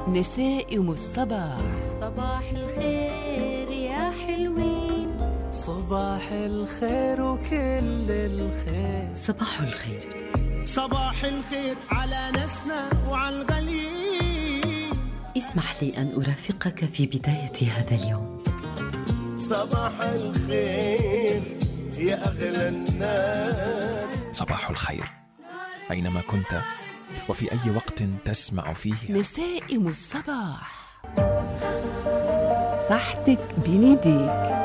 نسائم الصباح. صباح الخير يا حلوين، صباح الخير وكل الخير. صباح الخير، صباح الخير على ناسنا وعلى الغاليين. اسمح لي أن أرافقك في بداية هذا اليوم. صباح الخير يا أغلى الناس. صباح الخير أينما كنت وفي أي وقت تسمع فيه. نسائم الصباح، صحتك بنديك.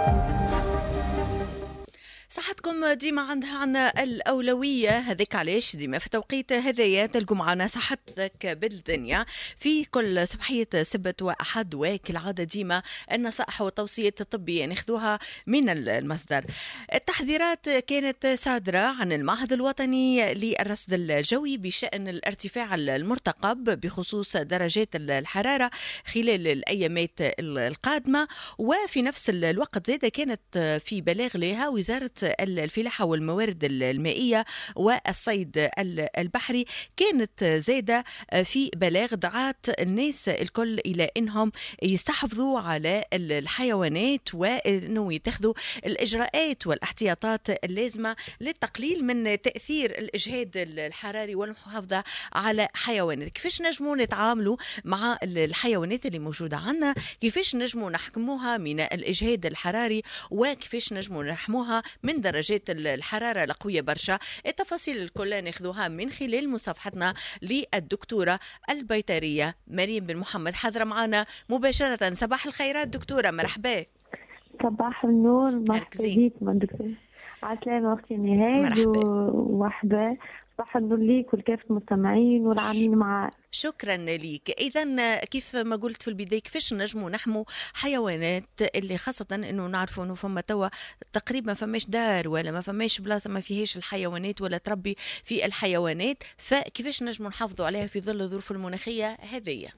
صحتكم ديما عندها الأولوية، هذيك علاش ديما في توقيت هذايا الجمعة صحتك بالدنيا في كل صباحية سبت وأحد، وكالعادة ديما النصائح والتوصيات الطبية ناخذوها من المصدر. التحذيرات كانت صادرة عن المعهد الوطني للرصد الجوي بشأن الارتفاع المرتقب بخصوص درجات الحرارة خلال الأيامات القادمة، وفي نفس الوقت زاد كانت في بلاغ لها وزارة الفلاحة والموارد المائية والصيد البحري، كانت زادة في بلاغ دعات الناس الكل إلى أنهم يستحفظوا على الحيوانات وأنه يتخذوا الإجراءات والاحتياطات اللازمة للتقليل من تأثير الإجهاد الحراري والمحافظة على حيوانات. كيفاش نجموا نتعاملوا مع الحيوانات اللي موجودة عنا، كيفاش نجموا نحكموها من الإجهاد الحراري، وكيفاش نجموا نحموها من درجات الحرارة القوية برشا. التفاصيل الكل ناخذوها من خلال مصافحتنا للدكتورة البيطرية مريم بن محمد، حاضرة معنا مباشرة. صباح الخيرات دكتورة، مرحبا. صباح النور، مرحبا بك دكتور. عسلامة أختي نهاد ومرحبا. صباح النور ليك ولكافة المستمعين والعاملين معاك. شكرا ليك. إذن كيف ما قلت في البداية، كيفاش نجموا نحموا حيوانات اللي خاصة إنه نعرفوا إنه فما توا تقريبا فماش دار ولا ما فماش بلاصة ما فيهاش الحيوانات ولا تربي في الحيوانات، فكيفاش نجموا نحافظوا عليها في ظل الظروف المناخية هذه؟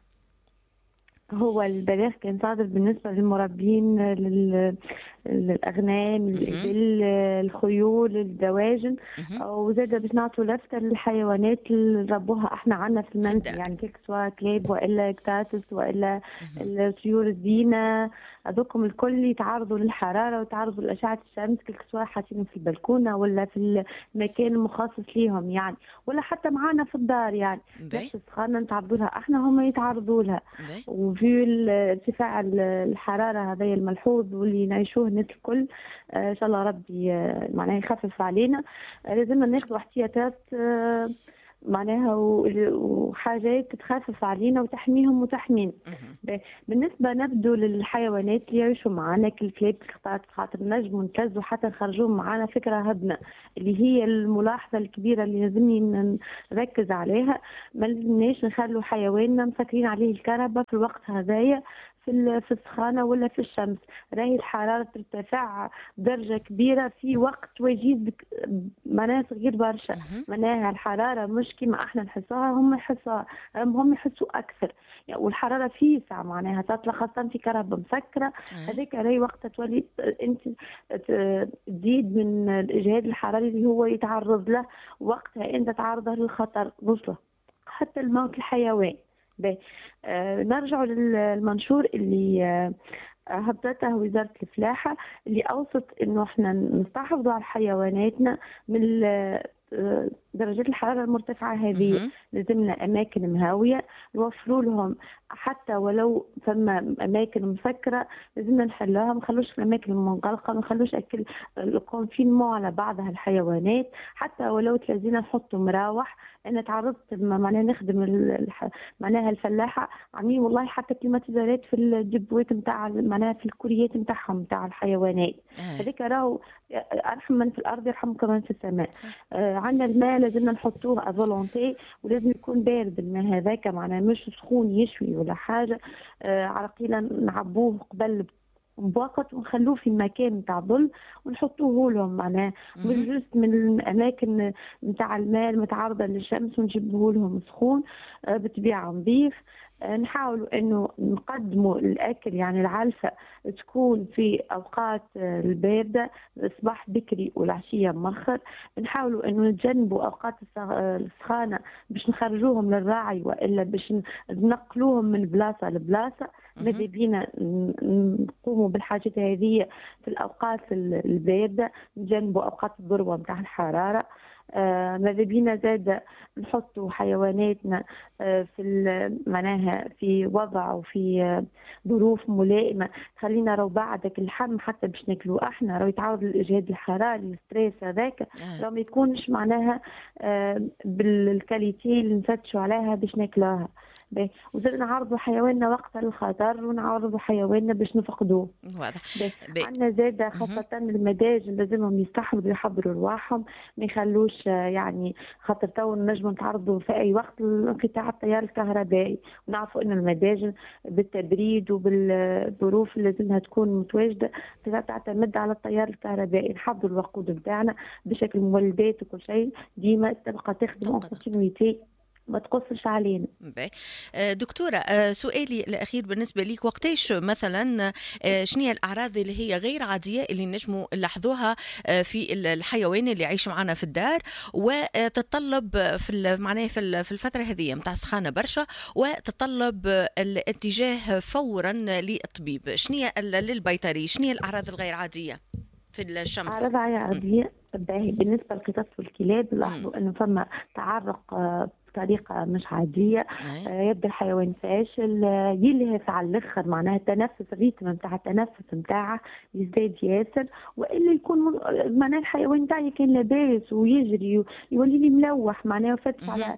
هو البلاغ كان صادر بالنسبة للمربين للأغنام، الإبل، الخيول، الدواجن، وزاد باش نعطوا لفتة للحيوانات اللي ربوها احنا عنا في المنزل، يعني كيك سواء كلاب وإلا كتاتس وإلا الطيور الزينة، هذوكم الكل يتعرضوا للحرارة ويتعرضوا لأشعة الشمس، كيك سواء حاطينهم في البلكونة ولا في المكان المخصص ليهم يعني، ولا حتى معانا في الدار يعني. نفس السخانة نتعرضوا لها احنا، هم يتعرضوا لها. وفي ارتفاع الحرارة هذا الملحوظ واللي نعيشوه الناس الكل، ان شاء الله ربي معناها يخفف علينا. لازمنا ناخذ احتياطات معناها وحاجات تخفف علينا وتحميهم وتحمينا. بالنسبه نبدو للحيوانات اللي يعيشوا معنا كالكلاب القطاط، خاطر نجموا نتلزوا حتى نخرجوهم معنا فكره هبنه، اللي هي الملاحظه الكبيره اللي لازمني نركز عليها. ما لازمناش نخلوا حيواننا مسكرين عليه الكهرباء في الوقت هذايا في السخانة ولا في الشمس. راهي الحرارة ترتفع درجة كبيرة في وقت وجيز معناها صغير برشا، معناها الحرارة مش كما احنا نحسوها، هم يحسوا أكثر يعني، والحرارة في ساعة معناها تطلع خاصة في كهرباء مسكرة. هذيك راهي وقت تولي انت تزيد من الإجهاد الحراري اللي هو يتعرض له، وقتها انت تعرضه للخطر نوصله حتى الموت الحيوان. نرجع للمنشور اللي هبطته وزارة الفلاحة، اللي أوصت إنه إحنا نستحفظوا على حيواناتنا من درجات الحرارة المرتفعة هذه. لازمنا أماكن مهاوية نوفروا لهم، حتى ولو ثم أماكن مسكرة لازمنا نحلها، ما نخلوش الأماكن المنغلقة، ما نخلوش أكل الكونفينمون على بعضها الحيوانات، حتى ولو تلازينا نحطوا مراوح. أنا تعرضت معناها نخدم معناها الفلاحة عاملين والله حتى كليماتيزارات في الدبوات نتاع معناها في الكوريات نتاعهم نتاع الحيوانات. هذيك راهو أرحم من في الأرض يرحمكم من في السماء. عندنا الماء لازمنا نحطوه أفولونتي، ولازم يكون بارد الماء هذاك معناها مش سخون يشوي ولا حاجة. عرقيلا نعبوه قبل بوقت ونخلوه في مكان نتاع ظل ونحطوه لهم معناها، مش جست من الأماكن نتاع الماء المتعرضة للشمس ونجيبوه لهم سخون. بطبيعة نظيف. نحاولوا انه نقدموا الاكل يعني العلفة تكون في اوقات الباردة، الصباح بكري والعشية مؤخر. نحاولوا انه نتجنبوا اوقات السخانة باش نخرجوهم للراعي والا باش ننقلوهم من بلاصة لبلاصة. ماذا بينا نقوموا بالحاجات هذه في الاوقات الباردة، نجنبوا اوقات الذروة نتاع الحرارة. ماذا بينا زاد نحطوا حيواناتنا في معناها في وضع وفي ظروف ملائمه خلينا رو بعدك اللحم حتى باش ناكلوا احنا رو يتعرض للاجهاد الحراري الستريس هذاك رو ما يكونش معناها بالكاليتي اللي نفتشوا عليها باش ناكلوها. وزاد نعرضوا حيواننا وقت الخطر ونعرضوا حيواننا باش نفقدوه. واضح. عندنا زاد خاصة المداجن لازمهم يستحضروا يحضروا رواحهم، ما يخلوش يعني خاطر تو نجموا نتعرضوا في أي وقت لانقطاع التيار الكهربائي، ونعرفوا إن المداجن بالتبريد وبالظروف اللي لازمها تكون متواجدة تعتمد على التيار الكهربائي. نحضروا الوقود بتاعنا بشكل مولدات وكل شيء ديما تبقى تخدم كونتينيتي ما تقصش علينا. دكتورة، سؤالي الأخير بالنسبة ليك، وقتاش مثلا شنو هي الأعراض اللي هي غير عادية اللي نجموا نلاحظوها في الحيوان اللي يعيش معنا في الدار وتتطلب في معناها في الفترة هذه متاع سخانة برشا وتتطلب الاتجاه فورا للطبيب؟ شنو هي للبيطري شنو هي الأعراض الغير عادية في الشمس؟ أعراض عادية بالنسبة للقطط والكلاب لاحظوا أنه فما تعرق بطريقة مش عادية. يبدأ الحيوان فاشل، يلهث على الآخر، معناها التنفس الريتم نتاع التنفس نتاعه يزداد ياسر، وإلا يكون معناها الحيوان تاعي كان لاباس ويجري يولي لي ملوح معناها فتش على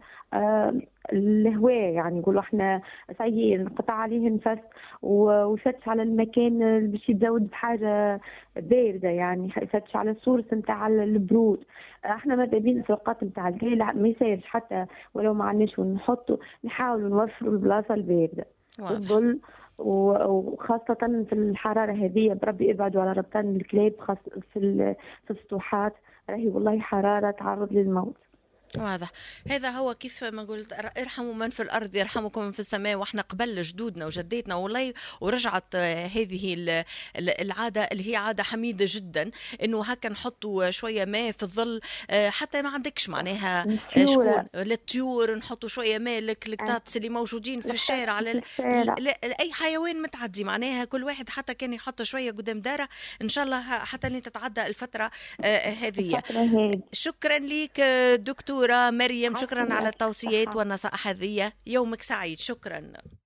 الهواء، يعني نقولوا احنا سيء نقطع عليه نفس ويفتش على المكان باش يتزود بحاجه بارده، يعني يفتش على السورس نتاع البرود. احنا ماذا بينا في الوقت نتاع الليل ما يسالش حتى ولو ما عندناش ونحطوا نحاولوا نوفروا البلاصه البارده الظل، وخاصة في الحرارة هذه بربي ابعدوا على ربطان الكلاب في السطوحات، راهي والله حرارة تعرض للموت. واضح. هذا هو كيف ما قلت، ارحموا من في الأرض يرحمكم من في السماء. وإحنا قبل جدودنا وجديتنا والله ورجعت هذه العادة اللي هي عادة حميدة جدا، إنه هكا نحطوا شوية ماء في الظل حتى ما عندكش معناها شكون للطيور، نحطوا شوية ماء الكتات اللي موجودين في الشارع على أي حيوان متعدي، معناها كل واحد حتى كان يحط شوية قدام داره إن شاء الله حتى اللي تتعدى الفترة هذه. شكرا لك دكتور مريم، شكرا على التوصيات والنصائح هذه، يومك سعيد. شكرا.